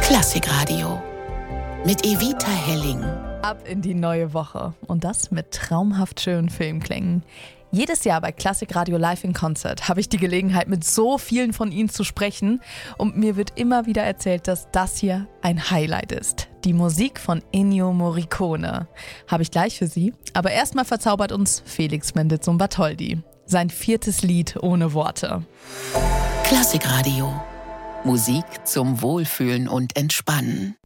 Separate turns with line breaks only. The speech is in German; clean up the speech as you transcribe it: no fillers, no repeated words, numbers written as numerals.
Klassikradio mit Evita Helling.
Ab in die neue Woche und das mit traumhaft schönen Filmklängen. Jedes Jahr bei Klassikradio Live in Concert habe ich die Gelegenheit, mit so vielen von Ihnen zu sprechen und mir wird immer wieder erzählt, dass das hier ein Highlight ist. Die Musik von Ennio Morricone habe ich gleich für Sie, aber erstmal verzaubert uns Felix Mendelssohn Bartholdy. Sein 4. Lied ohne Worte.
Klassikradio. Musik zum Wohlfühlen und Entspannen.